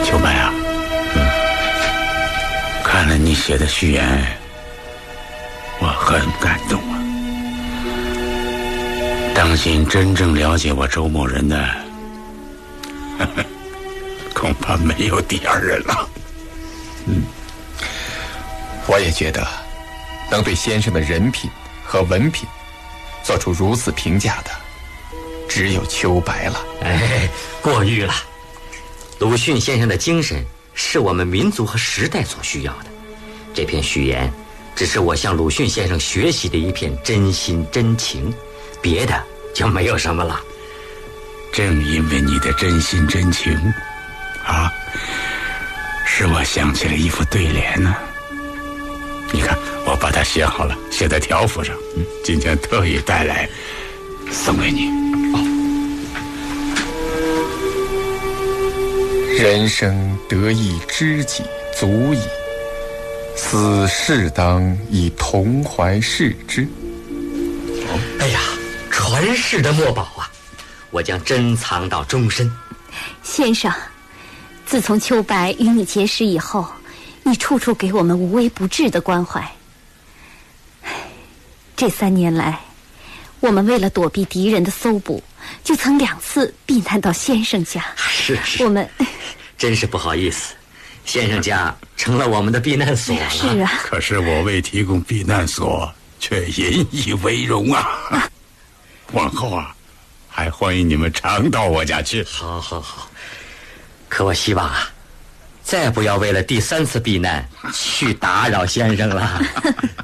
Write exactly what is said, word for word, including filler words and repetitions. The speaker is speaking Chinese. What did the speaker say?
秋白啊，嗯，看了你写的序言，我很感动啊。当今真正了解我周某人的，呵呵，恐怕没有第二人了。 嗯，我也觉得，能对先生的人品和文凭做出如此评价的，只有秋白了。 哎，过誉了。鲁迅先生的精神是我们民族和时代所需要的。这篇序言只是我向鲁迅先生学习的一片真心真情，别的就没有什么了。 正因为你的真心真情啊，使我想起了一副对联呢。你看，我把它写好了，写在条幅上，嗯，今天特意带来送给你。 哦，人生得一知己足矣，斯适当以同怀视之。 哎呀，传世的墨宝啊，我将珍藏到终身。 先生，自从秋白与你结识以后，你处处给我们无微不至的关怀。这三年来，我们为了躲避敌人的搜捕，就曾两次避难到先生家。 是是， 我们真是不好意思，先生家成了我们的避难所了。 是啊， 可是我为提供避难所，却引以为荣啊！啊往后啊，还欢迎你们常到我家去。 好好好，可我希望啊，再不要为了第三次避难去打扰先生了。